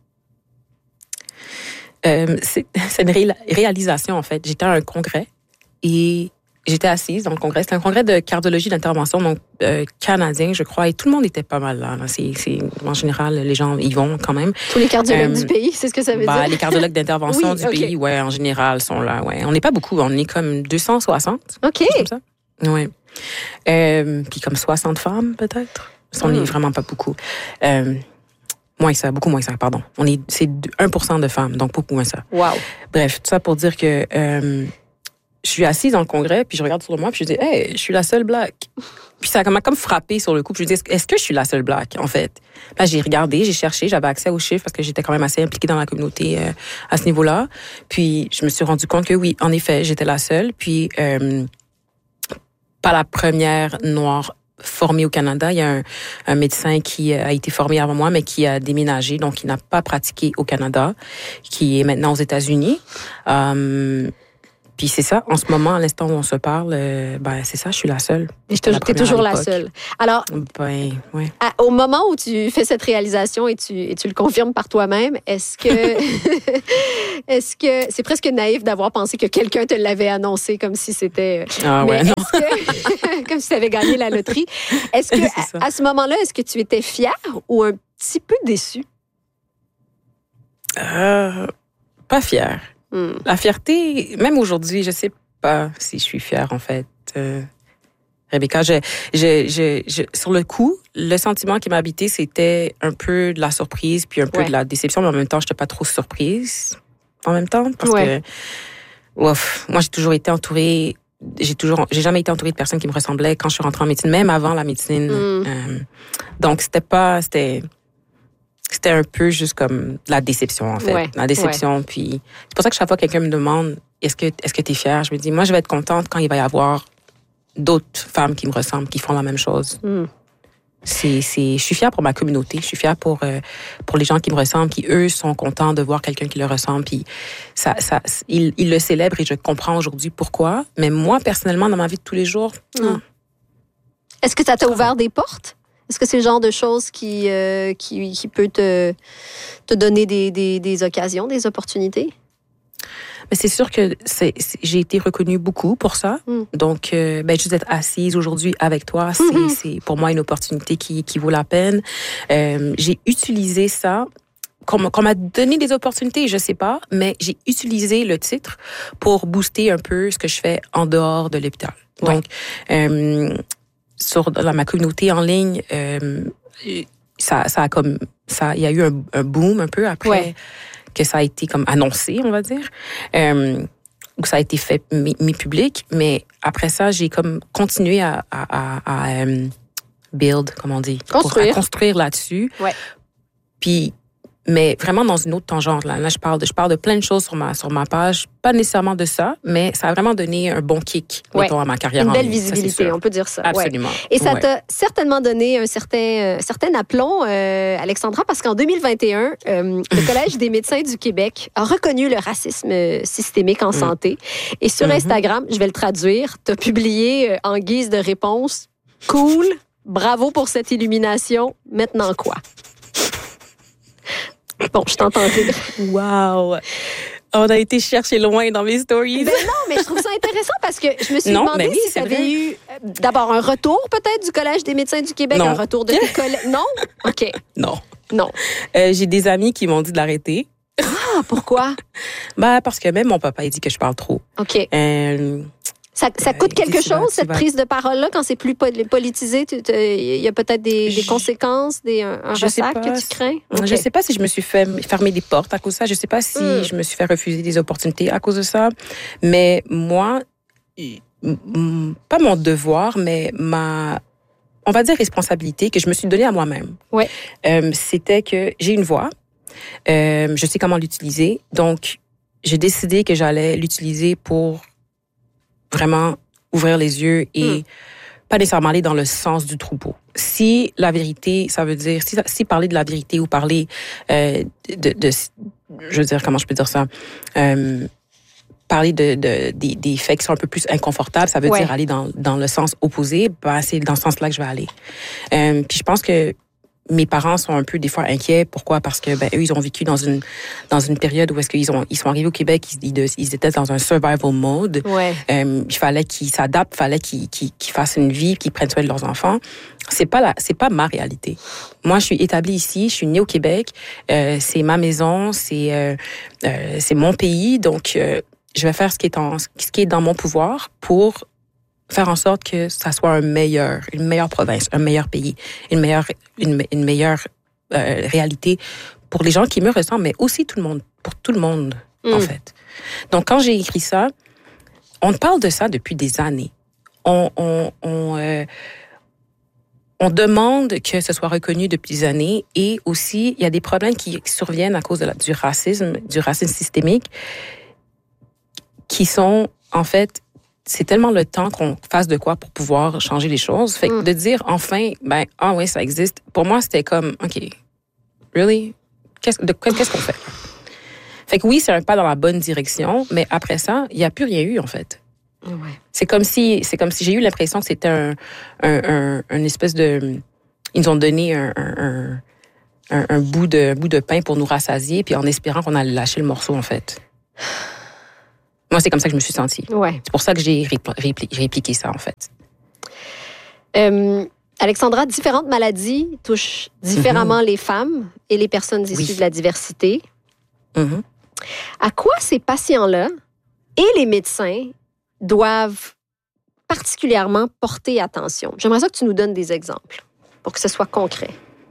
Speaker 2: Euh, c'est, c'est une ré- réalisation, en fait. J'étais à un congrès et... J'étais assise dans le congrès. C'était un congrès de cardiologie d'intervention, donc euh, canadien, je crois, et tout le monde était pas mal là. là. C'est, c'est, en général, les gens y vont quand même.
Speaker 1: Tous les cardiologues euh, du pays, c'est ce que ça veut
Speaker 2: bah,
Speaker 1: dire?
Speaker 2: Les cardiologues d'intervention
Speaker 1: oui,
Speaker 2: du
Speaker 1: okay.
Speaker 2: pays, ouais, en général, sont là. Ouais. On n'est pas beaucoup, on est comme deux cent soixante.
Speaker 1: OK.
Speaker 2: Comme ça. Ouais. Euh, puis comme soixante femmes, peut-être. On n'est mm. vraiment pas beaucoup. Euh, moins que ça, beaucoup moins que ça, pardon. On est, c'est un pour cent de femmes, donc beaucoup moins ça.
Speaker 1: Wow.
Speaker 2: Bref, tout ça pour dire que... Euh, je suis assise dans le congrès, puis je regarde sur moi, puis je dis, hey, je suis la seule black. Puis ça m'a comme frappé sur le coup. Puis je dis, est-ce que je suis la seule black, en fait? Là, j'ai regardé, j'ai cherché, j'avais accès aux chiffres parce que j'étais quand même assez impliquée dans la communauté euh, à ce niveau-là. Puis je me suis rendu compte que oui, en effet, j'étais la seule. Puis euh, pas la première noire formée au Canada. Il y a un, un médecin qui a été formé avant moi, mais qui a déménagé, donc qui n'a pas pratiqué au Canada, qui est maintenant aux États-Unis. Euh, Puis c'est ça, en ce moment, à l'instant où on se parle, euh, ben c'est ça, je suis la seule.
Speaker 1: Et tu es toujours la seule. Alors,
Speaker 2: ben, ouais.
Speaker 1: à, au moment où tu fais cette réalisation et tu, et tu le confirmes par toi-même, est-ce que est-ce que c'est presque naïf d'avoir pensé que quelqu'un te l'avait annoncé comme si c'était...
Speaker 2: Ah ouais,
Speaker 1: mais
Speaker 2: non.
Speaker 1: Que, comme si tu avais gagné la loterie. Est-ce que, est à, à ce moment-là, est-ce que tu étais fière ou un petit peu déçue?
Speaker 2: Euh, pas fière.
Speaker 1: Hmm.
Speaker 2: La fierté, même aujourd'hui, je sais pas si je suis fière, en fait. Euh, Rebecca, je, je, je, je, sur le coup, le sentiment qui m'a habité, c'était un peu de la surprise, puis un peu ouais. de la déception, mais en même temps, j'étais pas trop surprise, en même temps, parce ouais. que, ouf, moi, j'ai toujours été entourée, j'ai toujours, j'ai jamais été entourée de personnes qui me ressemblaient quand je suis rentrée en médecine, même avant la médecine.
Speaker 1: Hmm.
Speaker 2: Euh, donc, c'était pas, c'était, C'était un peu juste comme la déception, en fait.
Speaker 1: Ouais,
Speaker 2: la déception.
Speaker 1: Ouais.
Speaker 2: Puis c'est pour ça que chaque fois que quelqu'un me demande est-ce que est-ce que tu es fière, je me dis, moi, je vais être contente quand il va y avoir d'autres femmes qui me ressemblent, qui font la même chose.
Speaker 1: Mm.
Speaker 2: C'est, c'est, je suis fière pour ma communauté. Je suis fière pour, euh, pour les gens qui me ressemblent, qui, eux, sont contents de voir quelqu'un qui leur ressemble. Puis ça, ça, ils, ils le célèbrent et je comprends aujourd'hui pourquoi. Mais moi, personnellement, dans ma vie de tous les jours...
Speaker 1: Mm. Est-ce que ça t'a ouvert des portes? Est-ce que c'est le genre de choses qui, euh, qui, qui peut te, te donner des, des, des occasions, des opportunités?
Speaker 2: Mais c'est sûr que c'est, c'est, j'ai été reconnue beaucoup pour ça. Mm. Donc, euh, ben, juste d'être assise aujourd'hui avec toi, c'est, mm-hmm. c'est pour moi une opportunité qui, qui vaut la peine. Euh, j'ai utilisé ça. Qu'on, qu'on m'a donné des opportunités, je sais pas, mais j'ai utilisé le titre pour booster un peu ce que je fais en dehors de l'hôpital. Ouais. Donc, euh, sur dans ma communauté en ligne, euh, ça, ça a comme ça, il y a eu un, un boom un peu après ouais. que ça a été comme annoncé, on va dire. Euh, où ça a été fait, mis, mis public. Mais après ça, j'ai comme continué à, à, à, à um, build, comment on dit?
Speaker 1: Construire.
Speaker 2: Pour, à construire là-dessus.
Speaker 1: Ouais.
Speaker 2: Puis, mais vraiment dans une autre tangente. Là, là je, parle de, je parle de plein de choses sur ma, sur ma page. Pas nécessairement de ça, mais ça a vraiment donné un bon kick,
Speaker 1: ouais.
Speaker 2: mettons, à ma carrière.
Speaker 1: Une
Speaker 2: en
Speaker 1: belle
Speaker 2: ligne,
Speaker 1: visibilité, on peut dire ça.
Speaker 2: Absolument.
Speaker 1: Ouais. Et ça
Speaker 2: ouais.
Speaker 1: t'a certainement donné un certain, euh, certain aplomb, euh, Alexandra, parce qu'en deux mille vingt et un, euh, le Collège des médecins du Québec a reconnu le racisme systémique en santé. Et sur mm-hmm. Instagram, je vais le traduire, t'as publié euh, en guise de réponse « Cool, bravo pour cette illumination, maintenant quoi? » Bon, je t'entends dire.
Speaker 2: Wow! On a été chercher loin dans mes stories.
Speaker 1: Ben non, mais je trouve ça intéressant parce que je me suis
Speaker 2: non,
Speaker 1: demandé
Speaker 2: oui,
Speaker 1: si tu avais eu euh, d'abord un retour peut-être du Collège des médecins du Québec,
Speaker 2: non.
Speaker 1: un retour de tes collègues. Non? OK.
Speaker 2: Non.
Speaker 1: Non.
Speaker 2: Euh, j'ai des amis qui m'ont dit de l'arrêter.
Speaker 1: Ah, pourquoi?
Speaker 2: Ben, parce que même mon papa, il dit que je parle trop.
Speaker 1: OK.
Speaker 2: Euh,
Speaker 1: ça, ça coûte
Speaker 2: euh,
Speaker 1: quelque
Speaker 2: dit,
Speaker 1: chose,
Speaker 2: vas,
Speaker 1: cette
Speaker 2: vas...
Speaker 1: prise de parole-là, quand c'est plus politisé? Il y a peut-être des, des conséquences, des, un, un ressac que tu crains?
Speaker 2: Okay. Je ne sais pas si je me suis fait fermer des portes à cause de ça. Je ne sais pas si mm. je me suis fait refuser des opportunités à cause de ça. Mais moi, pas mon devoir, mais ma, on va dire, responsabilité que je me suis donnée à moi-même.
Speaker 1: Ouais.
Speaker 2: Euh, c'était que j'ai une voix. Euh, je sais comment l'utiliser. Donc, j'ai décidé que j'allais l'utiliser pour vraiment ouvrir les yeux et mm. pas nécessairement aller dans le sens du troupeau. Si la vérité, ça veut dire, si, si parler de la vérité ou parler euh, de, de, je veux dire, comment je peux dire ça, euh, parler de, de, des, des faits qui sont un peu plus inconfortables, ça veut ouais. dire aller dans, dans le sens opposé, ben, c'est dans ce sens-là que je vais aller. Euh, puis je pense que mes parents sont un peu des fois inquiets. Pourquoi? Parce que ben eux, ils ont vécu dans une dans une période où est-ce qu'ils ont ils sont arrivés au Québec, ils, ils étaient dans un survival mode.
Speaker 1: Ouais.
Speaker 2: Euh, il fallait qu'ils s'adaptent, il fallait qu'ils, qu'ils qu'ils fassent une vie, qu'ils prennent soin de leurs enfants. C'est pas la c'est pas ma réalité. Moi, je suis établie ici, je suis née au Québec. Euh, c'est ma maison, c'est euh, euh, c'est mon pays, donc euh, je vais faire ce qui est en ce qui est dans mon pouvoir pour faire en sorte que ça soit un meilleur, une meilleure province, un meilleur pays, une meilleure, une, une meilleure euh, réalité pour les gens qui me ressemblent, mais aussi tout le monde, pour tout le monde, mm. en fait. Donc, quand j'ai écrit ça, on parle de ça depuis des années. On, on, on, euh, on demande que ce soit reconnu depuis des années et aussi, il y a des problèmes qui surviennent à cause de la, du racisme, du racisme systémique, qui sont, en fait, c'est tellement le temps qu'on fasse de quoi pour pouvoir changer les choses. Fait que mm. de dire enfin, ben, ah oui, ça existe. Pour moi, c'était comme, OK, really? Qu'est-ce, de, qu'est-ce qu'on fait? Fait que oui, c'est un pas dans la bonne direction, mais après ça, il n'y a plus rien eu, en fait.
Speaker 1: Ouais.
Speaker 2: C'est comme si, c'est comme si j'ai eu l'impression que c'était un, un, un, un espèce de, ils nous ont donné un, un, un, un bout de, un bout de pain pour nous rassasier, puis en espérant qu'on allait lâcher le morceau, en fait. Moi, c'est comme ça que je me suis sentie.
Speaker 1: Ouais. C'est
Speaker 2: pour ça que j'ai répli- répli- répliqué ça, en fait.
Speaker 1: Euh, Alexandra, différentes maladies touchent différemment mm-hmm. les femmes et les personnes issues oui. de la diversité.
Speaker 2: Mm-hmm.
Speaker 1: À quoi ces patients-là et les médecins doivent particulièrement porter attention? J'aimerais ça que tu nous donnes des exemples pour que ce soit concret.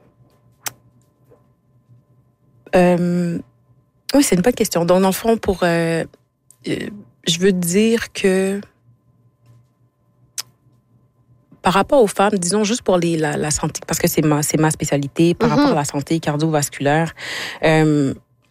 Speaker 2: Euh, oui, c'est une bonne question. Donc, dans le fond, pour... Euh, euh, je veux dire que par rapport aux femmes, disons juste pour les, la, la santé, parce que c'est ma, c'est ma spécialité, par mm-hmm. rapport à la santé cardiovasculaire, euh,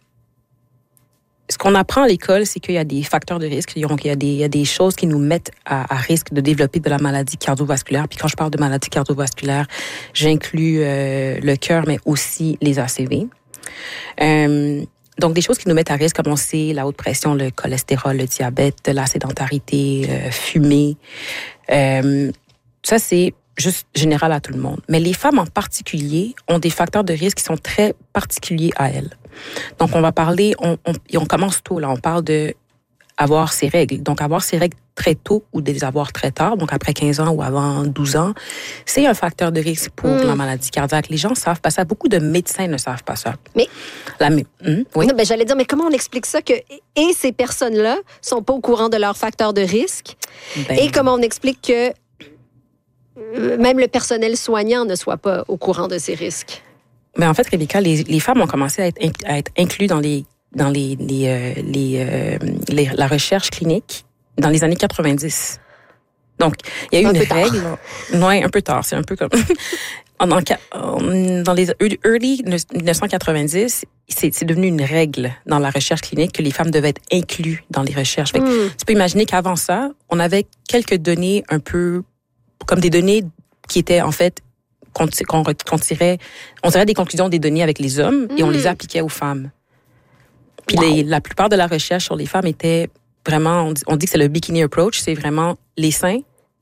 Speaker 2: ce qu'on apprend à l'école, c'est qu'il y a des facteurs de risque, il y a des, il y a des choses qui nous mettent à, à risque de développer de la maladie cardiovasculaire. Puis quand je parle de maladie cardiovasculaire, j'inclus euh, le cœur, mais aussi les A C V. Euh, donc, des choses qui nous mettent à risque, comme on sait, la haute pression, le cholestérol, le diabète, la sédentarité, euh, fumer. Euh, ça, c'est juste général à tout le monde. Mais les femmes en particulier ont des facteurs de risque qui sont très particuliers à elles. Donc, on va parler, on, on, et on commence tôt, là, on parle de avoir ses règles. Donc, avoir ses règles très tôt ou de les avoir très tard, donc après quinze ans ou avant douze ans, c'est un facteur de risque pour mmh. la maladie cardiaque. Les gens savent pas ça. Beaucoup de médecins ne savent pas ça.
Speaker 1: Mais...
Speaker 2: La, mmh, oui.
Speaker 1: Non, ben, j'allais dire, mais comment on explique ça que et ces personnes-là sont pas au courant de leurs facteurs de risque? Ben... Et comment on explique que même le personnel soignant ne soit pas au courant de ces risques?
Speaker 2: Mais en fait, Rebecca, les, les femmes ont commencé à être, à être incluses dans les dans les, les, euh, les, euh, les, la recherche clinique dans les années quatre-vingt-dix. Donc, il y a eu
Speaker 1: un
Speaker 2: une
Speaker 1: peu
Speaker 2: règle. Oui, un peu tard. C'est un peu comme... Dans les early dix-neuf cent quatre-vingt-dix, c'est, c'est devenu une règle dans la recherche clinique que les femmes devaient être incluses dans les recherches. Fait que
Speaker 1: Mm.
Speaker 2: tu peux imaginer qu'avant ça, on avait quelques données un peu comme des données qui étaient en fait qu'on, qu'on, qu'on tirait, on tirait des conclusions des données avec les hommes et on les appliquait aux femmes. Puis
Speaker 1: Wow.
Speaker 2: les, la plupart de la recherche sur les femmes était vraiment, on dit, on dit que c'est le bikini approach, c'est vraiment les seins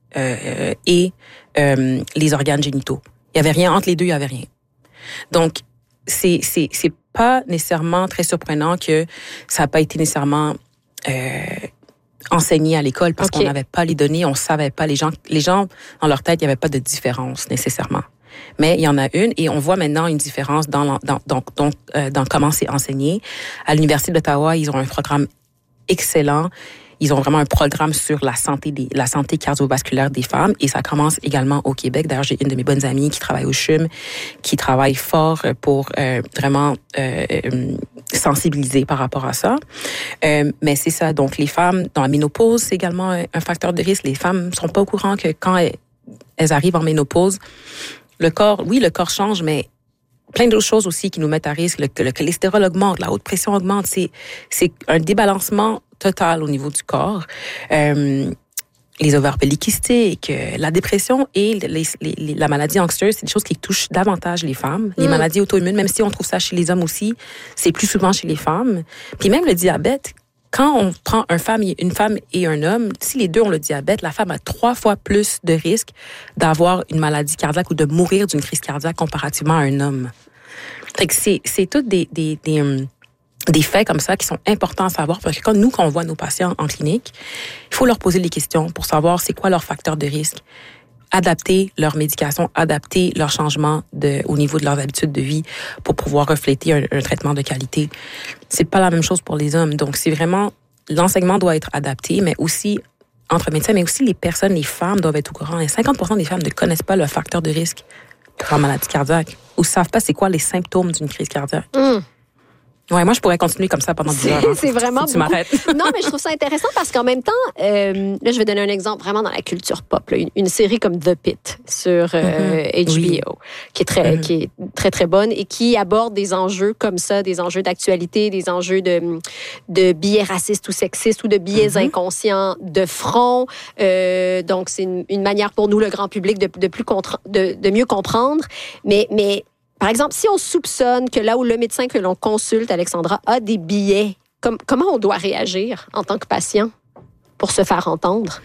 Speaker 2: euh, et euh, les organes génitaux. Il y avait rien entre les deux, il y avait rien. Donc c'est c'est c'est pas nécessairement très surprenant que ça n'a pas été nécessairement euh, enseigné à l'école parce
Speaker 1: Okay.
Speaker 2: qu'on n'avait pas les données, on savait pas les gens les gens dans leur tête, il y avait pas de différence nécessairement. Mais il y en a une et on voit maintenant une différence dans dans dans dans, euh, dans comment c'est enseigné. À l'Université d'Ottawa, ils ont un programme excellent. Ils ont vraiment un programme sur la santé des, la santé cardiovasculaire des femmes et ça commence également au Québec. D'ailleurs, j'ai une de mes bonnes amies qui travaille au C H U M, qui travaille fort pour euh, vraiment euh, sensibiliser par rapport à ça. Euh, mais c'est ça. Donc, les femmes dans la ménopause, c'est également un, un facteur de risque. Les femmes sont pas au courant que quand elles, elles arrivent en ménopause, le corps, oui, le corps change, mais plein d'autres choses aussi qui nous mettent à risque. Le, le cholestérol augmente, la haute pression augmente. C'est, c'est un débalancement total au niveau du corps. Euh, les ovaires polykystiques, la dépression et les, les, les, la maladie anxieuse, c'est des choses qui touchent davantage les femmes. Les mm. maladies auto-immunes, même si on trouve ça chez les hommes aussi, c'est plus souvent chez les femmes. Puis même le diabète, quand on prend un femme, une femme et un homme, si les deux ont le diabète, la femme a trois fois plus de risque d'avoir une maladie cardiaque ou de mourir d'une crise cardiaque comparativement à un homme. Fait que c'est, c'est toutes des, des, des, um, des faits comme ça qui sont importants à savoir parce que quand nous, quand on voit nos patients en clinique, il faut leur poser des questions pour savoir c'est quoi leur facteur de risque. Adapter leur médication, adapter leur changement de, au niveau de leurs habitudes de vie pour pouvoir refléter un, un traitement de qualité. C'est pas la même chose pour les hommes. Donc, c'est vraiment, l'enseignement doit être adapté, mais aussi entre médecins, mais aussi les personnes, les femmes doivent être au courant. Et cinquante pour cent des femmes ne connaissent pas le facteur de risque pour la maladie cardiaque ou ne savent pas c'est quoi les symptômes d'une crise cardiaque.
Speaker 1: Mm.
Speaker 2: Ouais, moi, je pourrais continuer comme ça pendant dix heures. Hein.
Speaker 1: C'est vraiment
Speaker 2: tu m'arrêtes.
Speaker 1: Non, mais je trouve ça intéressant parce qu'en même temps, euh, là, je vais donner un exemple vraiment dans la culture pop. Là, une, une série comme The Pitt sur euh, mm-hmm. H B O, oui. qui est très, mm-hmm. qui est très très bonne et qui aborde des enjeux comme ça, des enjeux d'actualité, des enjeux de de biais racistes ou sexistes ou de biais mm-hmm. inconscients de front. Euh, donc, c'est une, une manière pour nous, le grand public, de de plus contre, de, de mieux comprendre. Mais mais Par exemple, si on soupçonne que là où le médecin que l'on consulte, Alexandra, a des biais, comme, comment on doit réagir en tant que patient pour se faire entendre?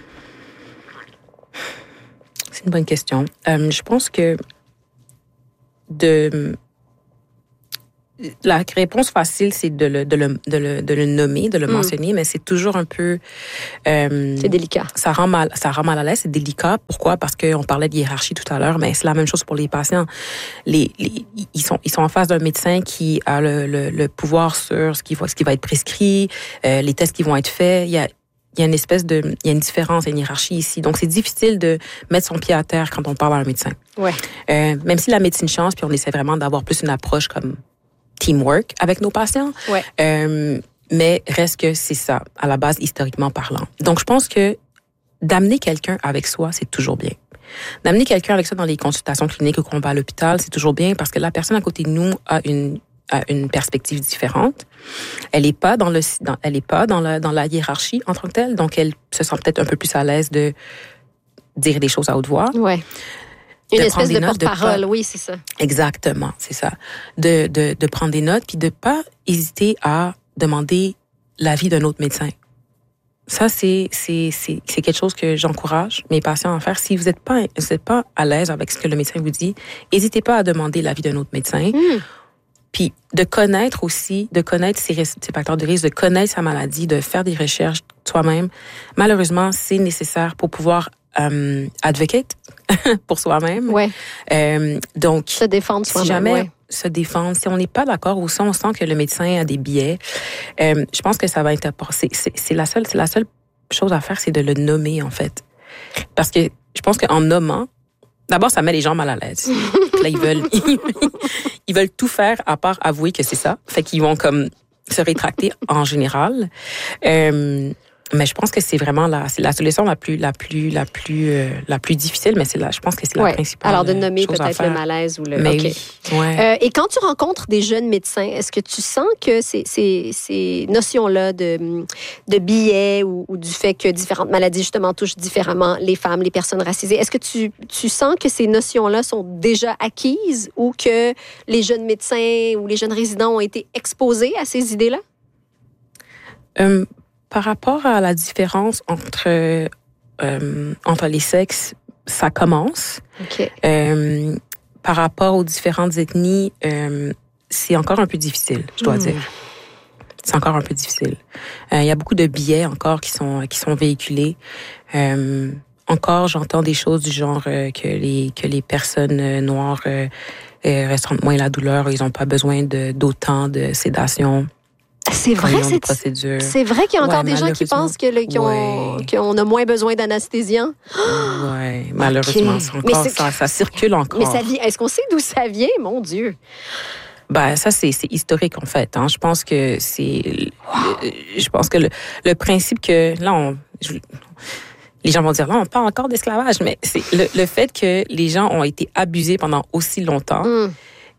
Speaker 2: C'est une bonne question. Euh, je pense que de... la réponse facile, c'est de le, de le, de le, de le nommer, de le mm. mentionner, mais c'est toujours un peu... Euh,
Speaker 1: c'est délicat.
Speaker 2: Ça rend mal, ça rend mal à l'aise, c'est délicat. Pourquoi? Parce qu'on parlait de hiérarchie tout à l'heure, mais c'est la même chose pour les patients. Les, les, ils sont, ils sont en face d'un médecin qui a le, le, le pouvoir sur ce qui va, ce qui va être prescrit, euh, les tests qui vont être faits. Il y a, il y a une espèce de, il y a une différence, il y a une hiérarchie ici. Donc, c'est difficile de mettre son pied à terre quand on parle à un médecin.
Speaker 1: Ouais.
Speaker 2: Euh, même si la médecine change, puis on essaie vraiment d'avoir plus une approche comme teamwork avec nos patients.
Speaker 1: Ouais.
Speaker 2: Euh, mais reste que c'est ça, à la base, historiquement parlant. Donc, je pense que d'amener quelqu'un avec soi, c'est toujours bien. D'amener quelqu'un avec soi dans les consultations cliniques ou qu'on va à l'hôpital, c'est toujours bien parce que la personne à côté de nous a une, a une perspective différente. Elle n'est pas dans le, dans, elle est pas dans la, dans la hiérarchie en tant que telle, donc elle se sent peut-être un peu plus à l'aise de dire des choses à haute voix.
Speaker 1: Ouais. Une espèce de porte-parole, oui, c'est ça.
Speaker 2: Exactement, c'est ça. De, de, de prendre des notes, puis de pas hésiter à demander l'avis d'un autre médecin. Ça, c'est, c'est, c'est, c'est quelque chose que j'encourage mes patients à faire. Si vous n'êtes pas, vous êtes pas à l'aise avec ce que le médecin vous dit, n'hésitez pas à demander l'avis d'un autre médecin. Mm. Puis de connaître aussi, de connaître ses, ses facteurs de risque, de connaître sa maladie, de faire des recherches soi-même. Malheureusement, c'est nécessaire pour pouvoir euh, advocate pour soi-même.
Speaker 1: Ouais.
Speaker 2: Euh, donc,
Speaker 1: se défendre soi-même.
Speaker 2: Si jamais
Speaker 1: ouais.
Speaker 2: se défendre, si on n'est pas d'accord ou si on sent que le médecin a des biais, euh, je pense que ça va être c'est, c'est, c'est la seule, c'est la seule chose à faire, c'est de le nommer en fait, parce que je pense qu'en nommant, d'abord ça met les gens mal à l'aise. Là ils veulent, ils veulent tout faire à part avouer que c'est ça, fait qu'ils vont comme se rétracter en général. Euh, Mais je pense que c'est vraiment la, c'est la solution la plus, la plus, la plus, euh, la plus difficile, mais c'est la, je pense que c'est
Speaker 1: ouais.
Speaker 2: la principale.
Speaker 1: Alors de nommer
Speaker 2: chose
Speaker 1: peut-être le malaise ou le.
Speaker 2: Mais
Speaker 1: okay.
Speaker 2: oui. Ouais.
Speaker 1: Euh, et quand tu rencontres des jeunes médecins, est-ce que tu sens que ces, ces, ces notions-là de, de biais ou, ou du fait que différentes maladies justement touchent différemment les femmes, les personnes racisées, est-ce que tu, tu sens que ces notions-là sont déjà acquises ou que les jeunes médecins ou les jeunes résidents ont été exposés à ces idées-là?
Speaker 2: Euh, Par rapport à la différence entre, euh, entre les sexes, ça commence.
Speaker 1: Okay.
Speaker 2: Euh, par rapport aux différentes ethnies, euh, c'est encore un peu difficile, je dois mmh. dire. C'est encore un peu difficile. Il euh, y a beaucoup de biais encore qui sont, qui sont véhiculés. Euh, encore, j'entends des choses du genre euh, que, les, que les personnes noires euh, euh, ressentent moins la douleur, ils n'ont pas besoin de, d'autant de sédation.
Speaker 1: C'est vrai, c'est, c'est vrai qu'il y a encore ouais, des gens qui pensent que le, qu'on, ouais. qu'on a moins besoin d'anesthésiens.
Speaker 2: Oui, malheureusement, okay. c'est encore, c'est... Ça, ça circule encore.
Speaker 1: Mais ça vient, est-ce qu'on sait d'où ça vient, mon Dieu?
Speaker 2: Ben, ça, c'est, c'est historique, en fait. Hein. Je pense que c'est... Wow. Je pense que le, le principe que... Là, on... Je, les gens vont dire, là, on parle encore d'esclavage, mais c'est le, le fait que les gens ont été abusés pendant aussi longtemps... Mm.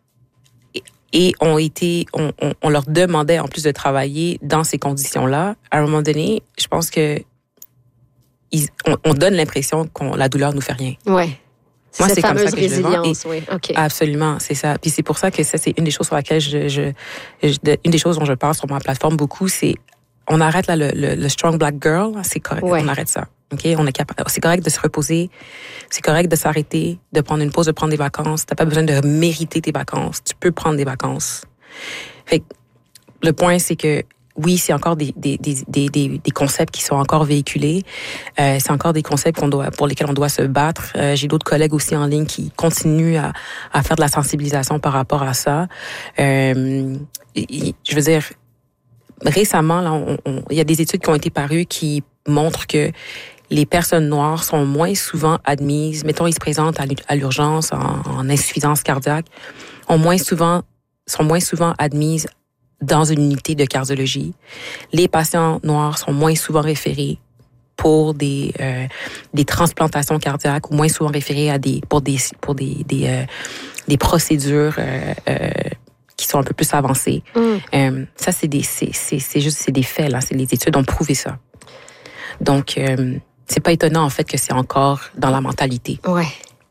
Speaker 2: Et ont été, on, on, on leur demandait en plus de travailler dans ces conditions-là. À un moment donné, je pense que ils, on, on donne l'impression que la douleur nous fait rien.
Speaker 1: Ouais. C'est
Speaker 2: Moi,
Speaker 1: cette
Speaker 2: c'est comme ça que
Speaker 1: résilience,
Speaker 2: je le
Speaker 1: oui. Okay.
Speaker 2: Absolument, c'est ça. Puis c'est pour ça que ça, c'est une des choses sur laquelle je, je, je une des choses dont je parle sur ma plateforme beaucoup, c'est on arrête là le, le, le strong black girl, c'est correct, ouais. on arrête ça. OK, on est capable. C'est correct de se reposer, c'est correct de s'arrêter, de prendre une pause, de prendre des vacances. T'as pas besoin de mériter tes vacances. Tu peux prendre des vacances. Fait que le point, c'est que oui, c'est encore des des des des des, des concepts qui sont encore véhiculés. Euh, c'est encore des concepts qu'on doit pour lesquels on doit se battre. Euh, j'ai d'autres collègues aussi en ligne qui continuent à à faire de la sensibilisation par rapport à ça. Euh, et, je veux dire, récemment là, on, on, il y a des études qui ont été parues qui montrent que les personnes noires sont moins souvent admises, mettons, ils se présentent à l'urgence en, en insuffisance cardiaque, ont moins souvent, sont moins souvent admises dans une unité de cardiologie. Les patients noirs sont moins souvent référés pour des euh, des transplantations cardiaques ou moins souvent référés à des pour des pour des des euh, des procédures euh, euh, qui sont un peu plus avancées. Mm. Euh, ça c'est des c'est c'est c'est juste c'est des faits là, c'est les études ont prouvé ça. Donc euh, c'est pas étonnant, en fait, que c'est encore dans la mentalité.
Speaker 1: Ouais.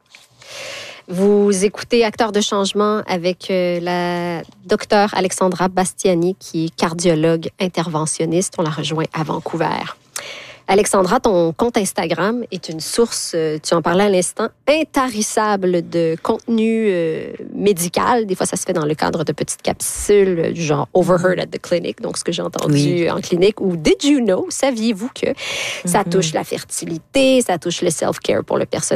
Speaker 1: Vous écoutez Acteurs de changement avec euh, la docteure Alexandra Bastiani, qui est cardiologue interventionniste. On la rejoint à Vancouver. Alexandra, ton compte Instagram est une source, tu en parlais à l'instant, intarissable de contenu euh, médical. Des fois, ça se fait dans le cadre de petites capsules du genre « Overheard at the clinic », donc ce que j'ai entendu oui. en clinique, ou « Did you know », saviez-vous que mm-hmm. ça touche la fertilité, ça touche le self-care pour le personnel